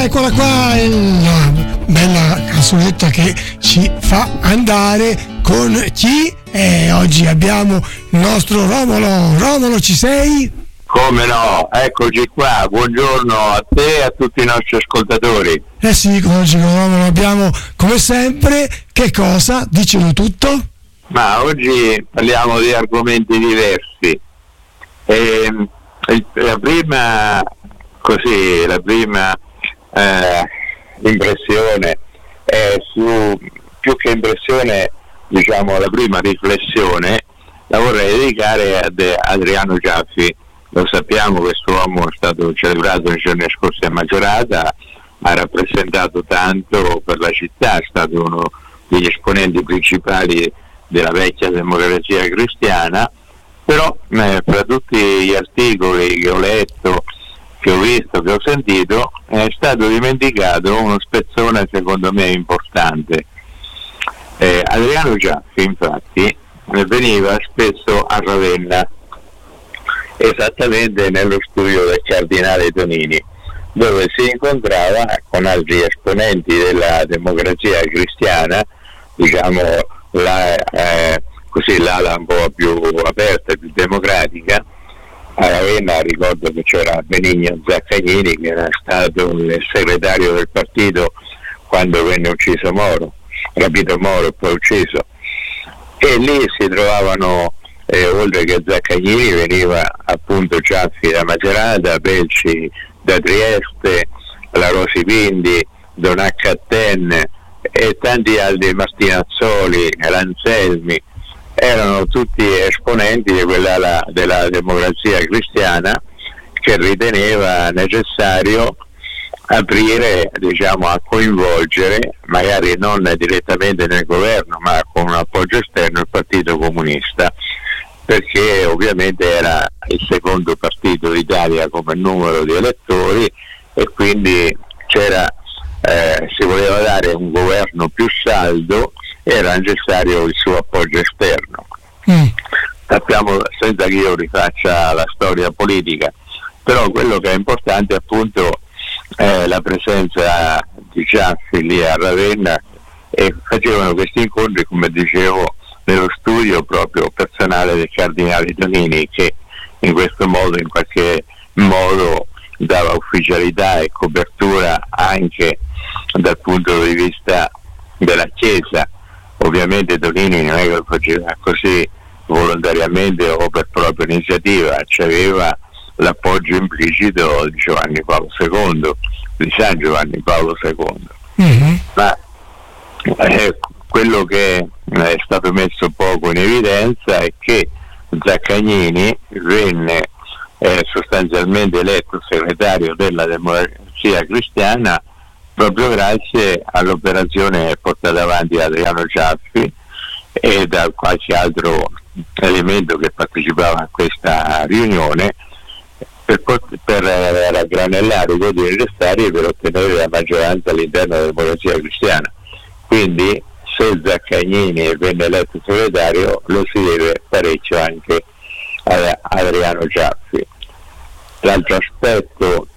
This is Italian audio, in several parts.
Eccola qua, la bella canzonetta che ci fa andare con chi? Oggi abbiamo il nostro Romolo. Romolo, ci sei? Come no, eccoci qua, buongiorno a te e a tutti i nostri ascoltatori. Sì, oggi con Romolo abbiamo, come sempre, che cosa? Dicelo tutto. Ma oggi parliamo di argomenti diversi. La prima impressione è più che impressione, diciamo, la prima riflessione la vorrei dedicare ad Adriano Giaffi. Lo sappiamo, quest'uomo è stato celebrato nei giorni scorsi a Macerata, ha rappresentato tanto per la città, è stato uno degli esponenti principali della vecchia democrazia cristiana, però fra tutti gli articoli che ho letto, che ho visto, che ho sentito, è stato dimenticato uno spezzone secondo me importante. Adriano Giaffi infatti veniva spesso a Ravenna, esattamente nello studio del cardinale Tonini, dove si incontrava con altri esponenti della democrazia cristiana, diciamo l'ala un po' più aperta, più democratica. A Ravenna ricordo che c'era Benigno Zaccagnini, che era stato il segretario del partito quando venne ucciso Moro, rapito Moro e poi ucciso, e lì si trovavano, oltre che Zaccagnini, veniva appunto Giaffi da Macerata, Pelci da Trieste, la Rosi Pindi, Don H. e tanti altri, Martinazzoli, Lanzelmi. Erano tutti esponenti di quell'ala della democrazia cristiana che riteneva necessario aprire, diciamo, a coinvolgere, magari non direttamente nel governo, ma con un appoggio esterno, il Partito Comunista, perché ovviamente era il secondo partito d'Italia come numero di elettori e quindi si voleva dare un governo più saldo, era necessario il suo appoggio esterno. Sappiamo, senza che io rifaccia la storia politica, però quello che è importante appunto è la presenza di Giaffi lì a Ravenna, e facevano questi incontri, come dicevo, nello studio proprio personale del cardinale Tonini, che in questo modo, in qualche modo, dava ufficialità e copertura anche dal punto di vista della Chiesa. Ovviamente Tonini non è che lo faceva così volontariamente o per propria iniziativa, c'aveva l'appoggio implicito di Giovanni Paolo II, di San Giovanni Paolo II. Ma quello che è stato messo poco in evidenza è che Zaccagnini venne sostanzialmente eletto segretario della democrazia cristiana proprio grazie all'operazione portata avanti da Adriano Giaffi e da qualche altro elemento che partecipava a questa riunione per raggranellare i voti necessari per ottenere la maggioranza all'interno della democrazia cristiana. Quindi se Zaccagnini venne eletto segretario lo si deve parecchio anche ad Adriano Giaffi. L'altro aspetto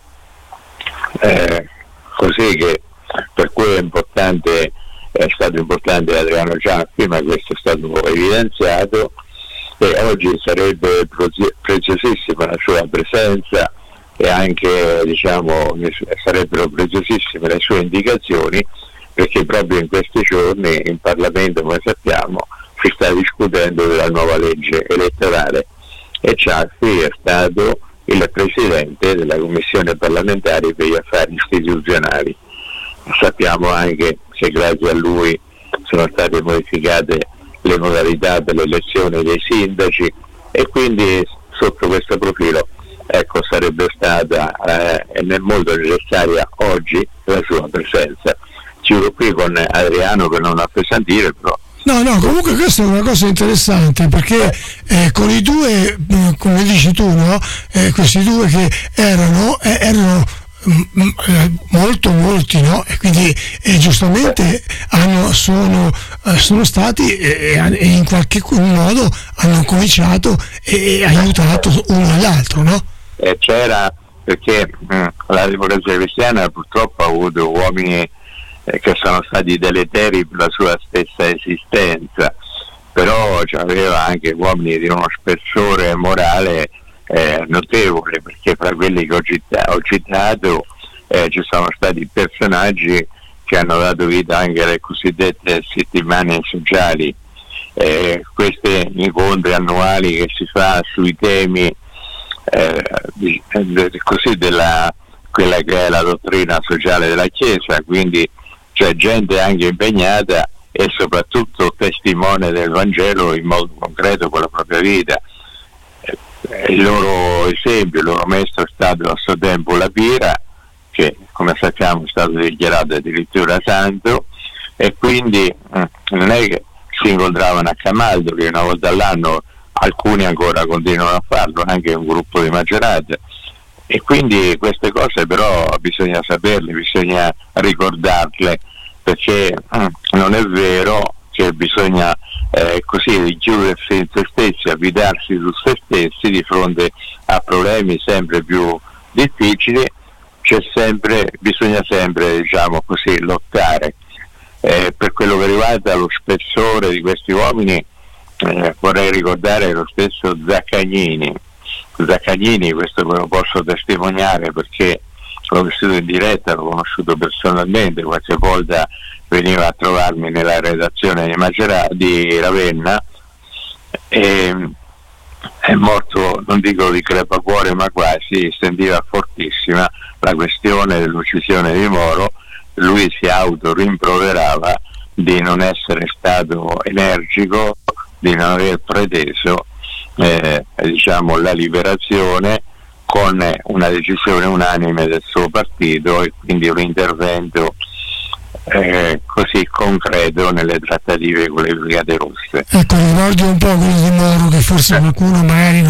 così che per cui è stato importante Adriano Giaffi, ma questo è stato evidenziato, e oggi sarebbe preziosissima la sua presenza e anche, diciamo, sarebbero preziosissime le sue indicazioni, perché proprio in questi giorni in Parlamento, come sappiamo, si sta discutendo della nuova legge elettorale e Giaffi è stato il presidente della Commissione parlamentare per gli affari istituzionali. Sappiamo anche che grazie a lui sono state modificate le modalità per l'elezione dei sindaci, e quindi sotto questo profilo sarebbe stata molto necessaria oggi la sua presenza. Chiudo qui con Adriano per non appesantire, però. No, comunque questa è una cosa interessante, perché con i due, come dici tu, no? Questi due che erano molti, no? E quindi giustamente sono stati e in qualche modo hanno cominciato e aiutato uno all'altro, no? C'era perché la Democrazia Cristiana purtroppo ha avuto uomini che sono stati deleteri per la sua stessa esistenza, però aveva anche uomini di uno spessore morale notevole, perché fra quelli che ho citato ci sono stati personaggi che hanno dato vita anche alle cosiddette settimane sociali, questi incontri annuali che si fa sui temi così della quella che è la dottrina sociale della Chiesa, quindi c'è gente anche impegnata e soprattutto testimone del Vangelo in modo concreto con la propria vita. Il loro esempio, il loro maestro è stato a suo tempo La Pira, che come sappiamo è stato dichiarato addirittura santo, e quindi non è che si incontravano a Camaldoli una volta all'anno, alcuni ancora continuano a farlo, anche un gruppo di maggioranza, e quindi queste cose però bisogna saperle, bisogna ricordarle, perché non è vero che bisogna così chiudersi in se stessi, avvitarsi su se stessi di fronte a problemi sempre più difficili. Bisogna sempre, diciamo così, lottare. Per quello che riguarda lo spessore di questi uomini, vorrei ricordare lo stesso Zaccagnini, questo ve lo posso testimoniare perché l'ho vissuto in diretta, l'ho conosciuto personalmente, qualche volta veniva a trovarmi nella redazione di Ravenna, e è morto, non dico di crepacuore, ma quasi, sentiva fortissima la questione dell'uccisione di Moro. Lui si autorimproverava di non essere stato energico, di non aver preteso diciamo la liberazione con una decisione unanime del suo partito, e quindi un intervento così concreto nelle trattative con le Brigate Rosse. Ecco, ricordi un po' quello di Moro, che forse qualcuno magari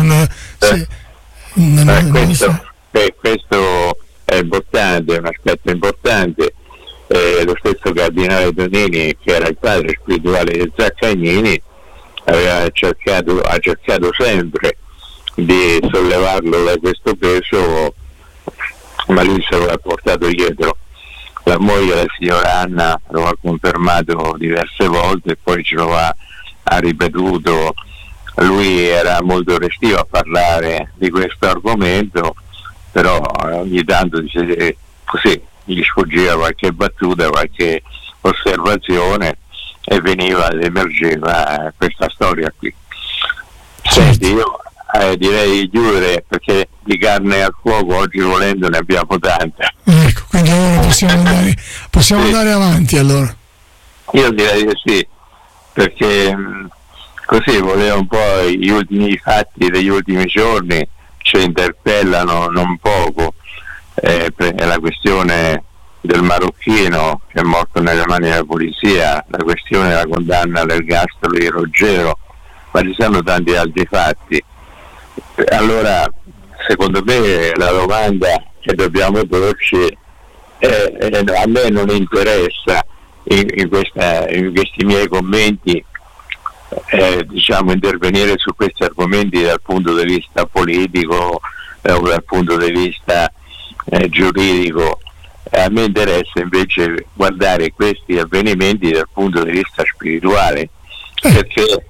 questo è importante, è un aspetto importante. Lo stesso cardinale Tonini, che era il padre spirituale di Zaccagnini, ha cercato sempre di sollevarlo da questo peso, ma lui se lo ha portato dietro. La moglie, la signora Anna, lo ha confermato diverse volte e poi ce lo ha ripetuto. Lui era molto restio a parlare di questo argomento, però ogni tanto così gli sfuggiva qualche battuta, qualche osservazione, e emergeva questa storia qui. Senti, io direi di chiudere, perché di carne al fuoco oggi volendo ne abbiamo tanta. Ecco, quindi allora possiamo andare avanti allora. Io direi di sì, perché così volevo un po' gli ultimi fatti degli ultimi giorni ci interpellano non poco. La questione del marocchino che è morto nelle mani della polizia, la questione della condanna all'ergastolo di Roggero, ma ci sono tanti altri fatti. Allora, secondo me la domanda che dobbiamo porci a me non interessa in questi miei commenti diciamo intervenire su questi argomenti dal punto di vista politico o dal punto di vista giuridico. A me interessa invece guardare questi avvenimenti dal punto di vista spirituale, perché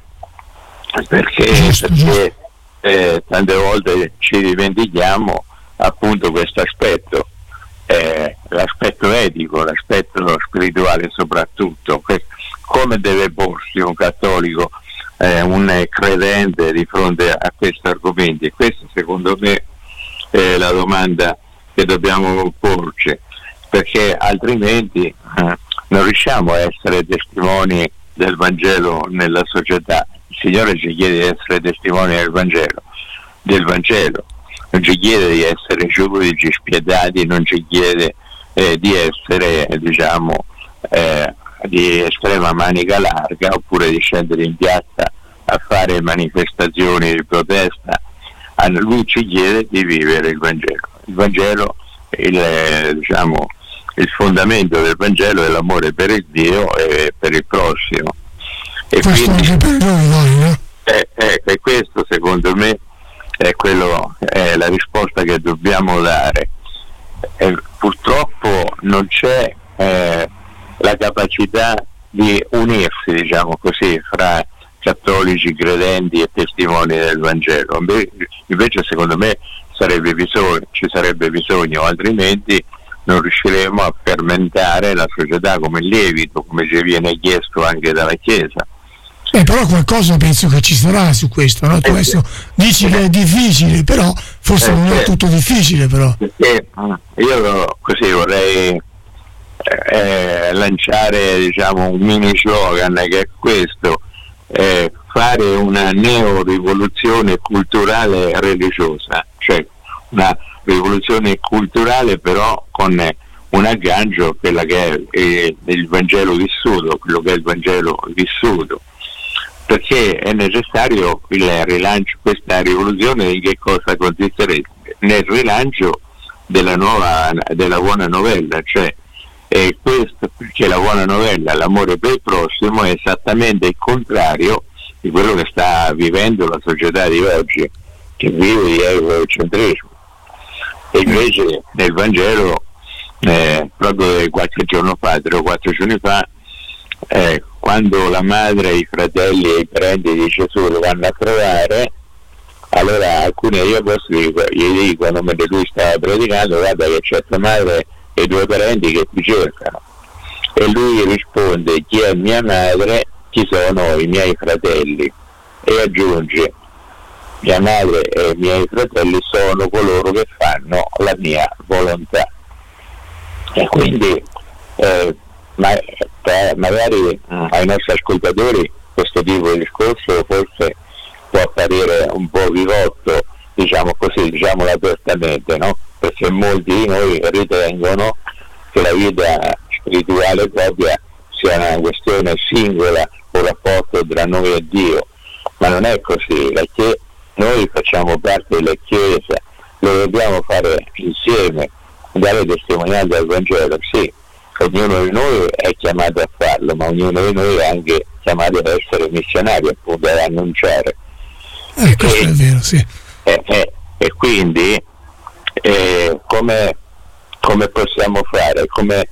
tante volte ci dimentichiamo appunto questo aspetto, l'aspetto etico, l'aspetto spirituale soprattutto, come deve porsi un cattolico, un credente di fronte a questi argomenti. E questa secondo me è la domanda che dobbiamo porci, perché altrimenti non riusciamo a essere testimoni del Vangelo nella società. Il Signore ci chiede di essere testimoni del Vangelo, non ci chiede di essere giudici spietati, non ci chiede di essere diciamo di estrema manica larga, oppure di scendere in piazza a fare manifestazioni di protesta. Lui ci chiede di vivere il Vangelo. Il Vangelo, il fondamento del Vangelo è l'amore per il Dio e per il prossimo. E questo quindi, anche per noi, no? questo secondo me quello è la risposta che dobbiamo dare. Purtroppo non c'è la capacità di unirsi, diciamo così, fra cattolici, credenti e testimoni del Vangelo. Invece secondo me ci sarebbe bisogno, altrimenti non riusciremo a fermentare la società come lievito, come ci viene chiesto anche dalla Chiesa. Però qualcosa penso che ci sarà su questo, no? Tu adesso dici che è difficile, però forse non è tutto difficile, però. Io così vorrei lanciare, diciamo, un mini slogan che è questo: fare una neorivoluzione culturale religiosa, cioè una rivoluzione culturale però con un aggancio, quella che è il Vangelo vissuto, quello che è il Vangelo vissuto, perché è necessario il rilancio. Questa rivoluzione di che cosa consisterebbe? Nel rilancio della buona novella, cioè questo, perché la buona novella, l'amore per il prossimo, è esattamente il contrario di quello che sta vivendo la società di oggi, che vive di egocentrismo. E invece nel Vangelo, proprio qualche giorno fa, 3 o 4 giorni fa, quando la madre, i fratelli e i parenti di Gesù lo vanno a trovare, allora alcuni degli apostoli gli dicono, mentre lui stava predicando: guarda che c'è tua madre e i 2 parenti che ti cercano. E lui risponde: chi è mia madre, chi sono i miei fratelli? E aggiunge: mia madre e i miei fratelli sono coloro che fanno la mia volontà. E quindi magari ai nostri ascoltatori questo tipo di discorso forse può apparire un po' vivotto, diciamo così, diciamolo apertamente, no? Perché molti di noi ritengono che la vita spirituale propria sia una questione singola, un rapporto tra noi e Dio, ma non è così, perché noi facciamo parte della Chiesa, lo dobbiamo fare insieme, dare testimonianza al Vangelo, sì, ognuno di noi è chiamato a farlo, ma ognuno di noi è anche chiamato ad essere missionario, appunto, ad annunciare. Questo è vero, sì. E quindi come possiamo fare? Come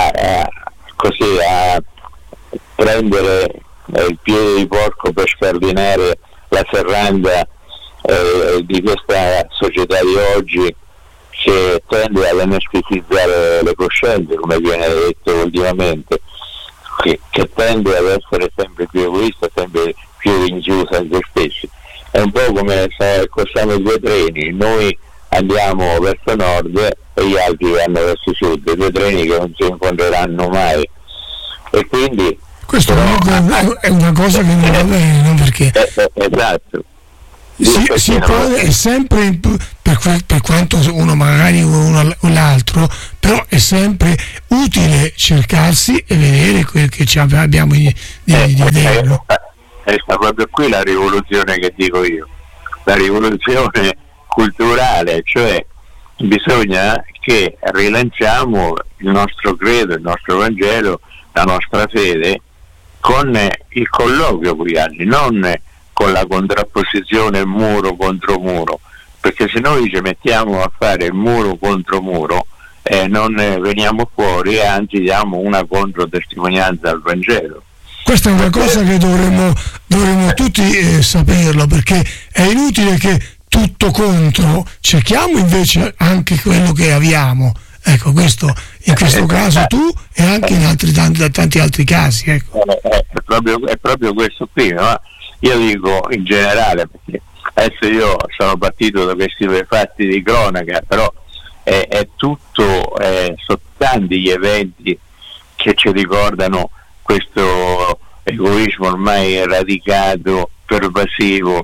così a prendere il piede di porco per scardinare la serranda di questa società di oggi, che tende ad anestetizzare le coscienze, come viene detto ultimamente, che tende ad essere sempre più egoista, sempre più rinchiusa in se stessi. È un po' come se siamo 2 treni, noi andiamo verso nord e gli altri vanno verso sud, 2 treni che non si incontreranno mai. E quindi questo è una cosa che non va bene, no? Perché esatto. Si può, è sempre, per quanto uno magari uno o l'altro, però è sempre utile cercarsi e vedere quel che abbiamo di vederlo. Sta proprio qui la rivoluzione che dico io, la rivoluzione culturale, cioè bisogna che rilanciamo il nostro credo, il nostro Vangelo, la nostra fede con il colloquio con gli altri, non con la contrapposizione muro contro muro, perché se noi ci mettiamo a fare muro contro muro non veniamo fuori e anzi diamo una controtestimonianza al Vangelo. Questa è una cosa che dovremmo tutti saperlo, perché è inutile che tutto contro, cerchiamo invece anche quello che abbiamo. Ecco, questo in questo caso tu e anche in tanti altri casi. Ecco. È proprio questo qui, no? Io dico in generale, perché adesso io sono partito da questi 2 fatti di cronaca, però è tutto, sono tanti gli eventi che ci ricordano questo egoismo ormai radicato, pervasivo.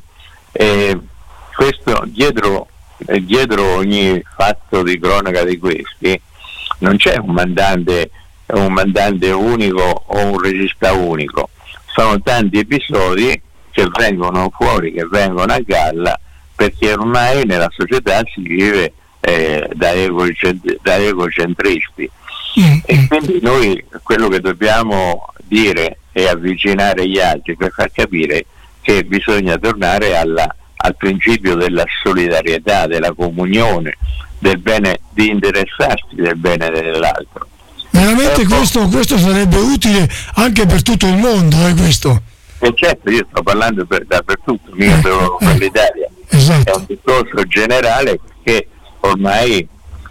Questo dietro ogni fatto di cronaca di questi non c'è un mandante unico o un regista unico, sono tanti episodi che vengono fuori, che vengono a galla, perché ormai nella società si vive da egocentristi. E quindi noi quello che dobbiamo dire è avvicinare gli altri per far capire che bisogna tornare alla al principio della solidarietà, della comunione, del bene, di interessarsi del bene dell'altro. Veramente questo sarebbe utile anche per tutto il mondo, questo. E certo, io sto parlando dappertutto, mica solo per l'Italia. Esatto. È un discorso generale, perché ormai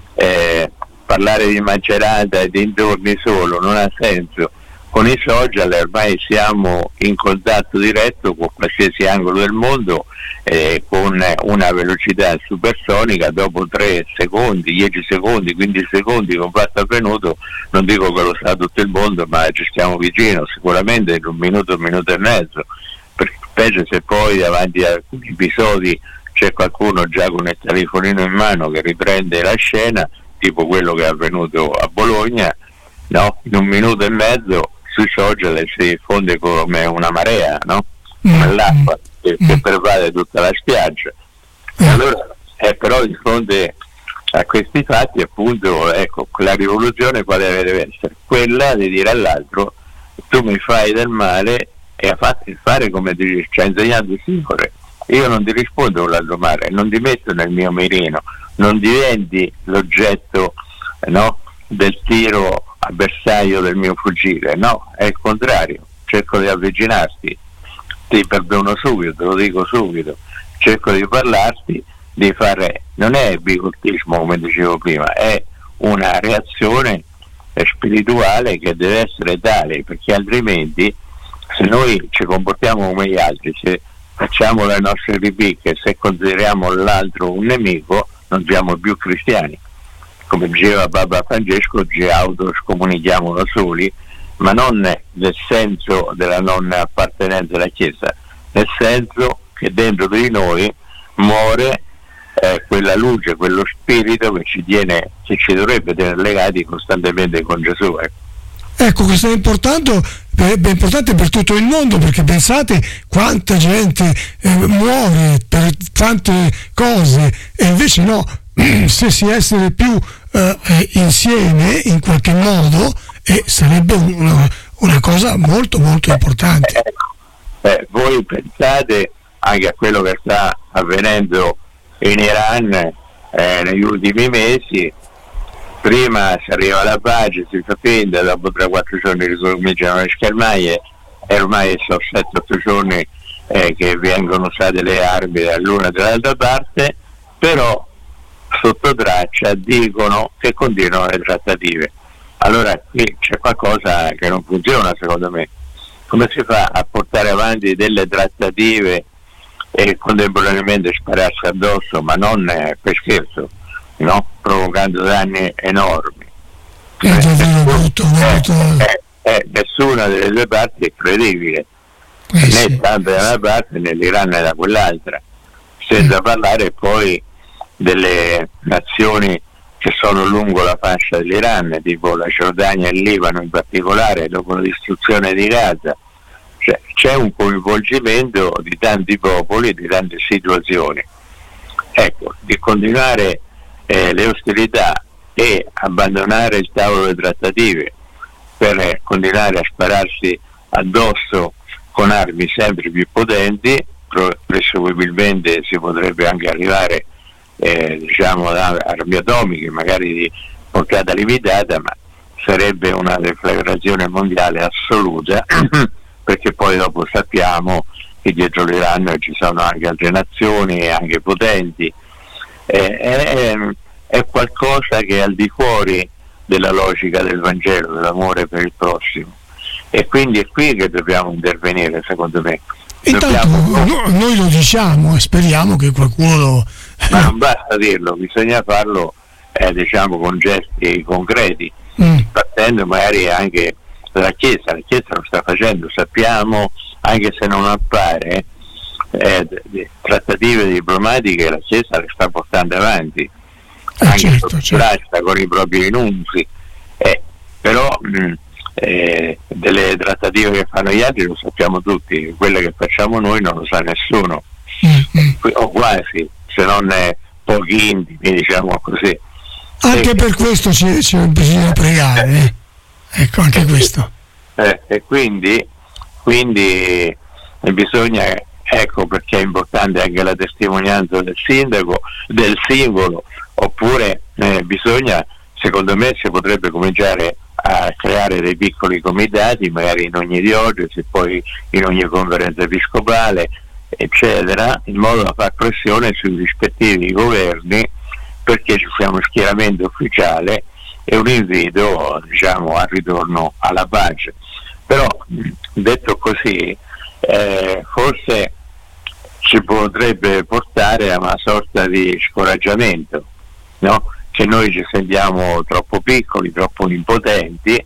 parlare di Macerata e dintorni solo non ha senso. Con i social ormai siamo in contatto diretto con qualsiasi angolo del mondo, con una velocità supersonica. Dopo 3 secondi, 10 secondi, 15 secondi con fatto avvenuto, non dico che lo sa tutto il mondo, ma ci stiamo vicino, sicuramente in un minuto e mezzo, perché specie se poi davanti a alcuni episodi c'è qualcuno già con il telefonino in mano che riprende la scena, tipo quello che è avvenuto a Bologna, no? In un minuto e mezzo sui social si diffonde come una marea, no? Come l'acqua che pervade tutta la spiaggia. Allora, però di fronte a questi fatti, appunto, ecco, la rivoluzione quale deve essere? Quella di dire all'altro: tu mi fai del male e fatti fare come ci ha insegnato il Signore. Io non ti rispondo con l'altro male, non ti metto nel mio mirino, non diventi l'oggetto, no, del tiro a bersaglio del mio fuggire, no, è il contrario, cerco di avvicinarti, ti perdono subito, te lo dico subito, cerco di parlarti, di fare, non è bigottismo come dicevo prima, è una reazione spirituale che deve essere tale, perché altrimenti se noi ci comportiamo come gli altri, se facciamo le nostre ripicche, se consideriamo l'altro un nemico, non siamo più cristiani. Come diceva Papa Francesco, ci autoscomunichiamo da soli, ma non nel senso della non appartenenza alla Chiesa, nel senso che dentro di noi muore quella luce, quello spirito che ci dovrebbe tenere legati costantemente con Gesù. Ecco, questo è importante per tutto il mondo, perché pensate quanta gente muore per tante cose, e invece no, se si essere più insieme in qualche modo, sarebbe una cosa molto molto importante. Voi pensate anche a quello che sta avvenendo in Iran negli ultimi mesi. Prima si arriva alla pace, si fa finta, dopo 3-4 giorni ricominciano le schermaglie, e ormai sono 7-8 giorni che vengono usate le armi dall'una e dall'altra parte, però sotto traccia dicono che continuano le trattative. Allora qui c'è qualcosa che non funziona, secondo me. Come si fa a portare avanti delle trattative e contemporaneamente spararsi addosso, ma non per scherzo, no? Provocando danni enormi? Nessuna delle due parti è credibile, né tanto da una parte né l'Iran né da quell'altra, senza parlare poi delle nazioni che sono lungo la fascia dell'Iran, tipo la Giordania e il Libano in particolare, dopo la distruzione di Gaza. Cioè, c'è un coinvolgimento di tanti popoli, di tante situazioni. Ecco, di continuare le ostilità e abbandonare il tavolo delle trattative per continuare a spararsi addosso con armi sempre più potenti, presumibilmente si potrebbe anche arrivare ad armi atomiche, magari di portata limitata, ma sarebbe una deflagrazione mondiale assoluta, perché poi dopo sappiamo che dietro l'Iran ci sono anche altre nazioni, anche potenti. È qualcosa che è al di fuori della logica del Vangelo, dell'amore per il prossimo, e quindi è qui che dobbiamo intervenire, secondo me. Intanto noi lo diciamo e speriamo che qualcuno lo... Ma non basta dirlo, bisogna farlo con gesti concreti, partendo magari anche dalla Chiesa. La Chiesa lo sta facendo, sappiamo, anche se non appare, trattative diplomatiche la Chiesa le sta portando avanti, anche certo. Con i propri rinunzi, però delle trattative che fanno gli altri lo sappiamo tutti, quelle che facciamo noi non lo sa nessuno, o quasi, se non pochi intimi, diciamo così. Anche per questo bisogna pregare, ecco, anche questo. E quindi bisogna ecco perché è importante anche la testimonianza del sindaco, del singolo, oppure bisogna, secondo me si potrebbe cominciare a creare dei piccoli comitati, magari in ogni diocesi, poi in ogni conferenza episcopale, eccetera, in modo da far pressione sui rispettivi governi perché ci sia uno schieramento ufficiale e un invito, diciamo, al ritorno alla pace. Però detto così, forse ci potrebbe portare a una sorta di scoraggiamento, no? Che noi ci sentiamo troppo piccoli, troppo impotenti,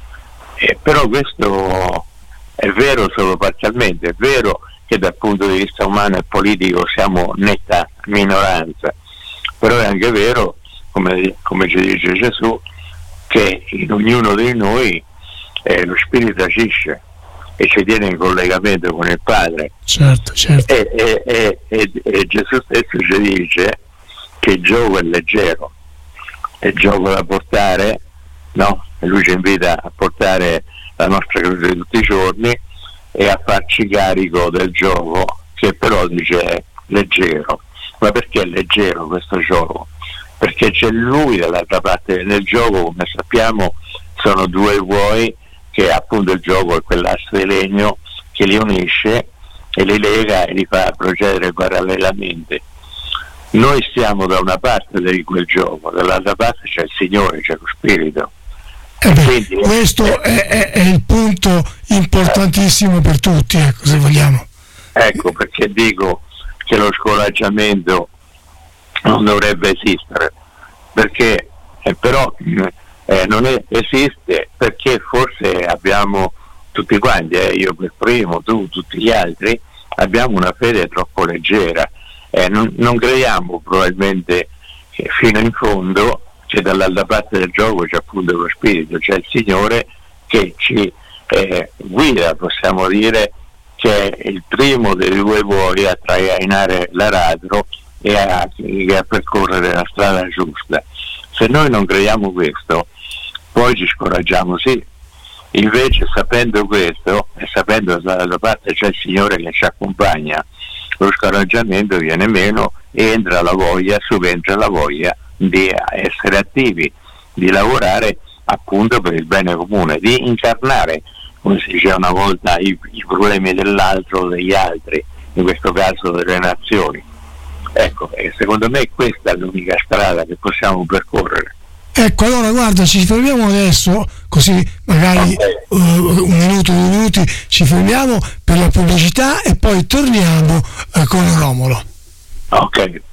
però questo è vero solo parzialmente. È vero che dal punto di vista umano e politico siamo netta minoranza, però è anche vero, come ci dice Gesù, che in ognuno di noi lo Spirito agisce e ci tiene in collegamento con il Padre. Certo. E Gesù stesso ci dice che il gioco è leggero, è gioco da portare, no? E lui ci invita a portare la nostra croce tutti i giorni e a farci carico del gioco, che però dice è leggero. Ma perché è leggero questo gioco? Perché c'è lui dall'altra parte del gioco, come sappiamo sono due buoi, che appunto il gioco è quell'asso di legno che li unisce e li lega e li fa procedere parallelamente. Noi stiamo da una parte di quel gioco, dall'altra parte c'è il Signore, c'è lo Spirito. Quindi, questo è il punto importantissimo per tutti, ecco, se vogliamo. Ecco perché dico che lo scoraggiamento non dovrebbe esistere, perché però non esiste perché forse abbiamo tutti quanti, io per primo, tu, tutti gli altri, abbiamo una fede troppo leggera. Non crediamo probabilmente che fino in fondo che dall'altra parte del gioco c'è appunto lo Spirito, c'è il Signore che ci guida, possiamo dire, che è il primo dei due buoi a trainare l'aratro e a percorrere la strada giusta. Se noi non crediamo questo, poi ci scoraggiamo, sì. Invece, sapendo questo e sapendo che dall'altra parte c'è il Signore che ci accompagna, lo scoraggiamento viene meno e subentra la voglia di essere attivi, di lavorare appunto per il bene comune, di incarnare, come si diceva una volta, i problemi dell'altro o degli altri, in questo caso delle nazioni. Ecco, e secondo me questa è l'unica strada che possiamo percorrere. Ecco, allora guarda, ci fermiamo adesso, così magari un minuto, 2 minuti, ci fermiamo per la pubblicità e poi torniamo con Romolo. Ok.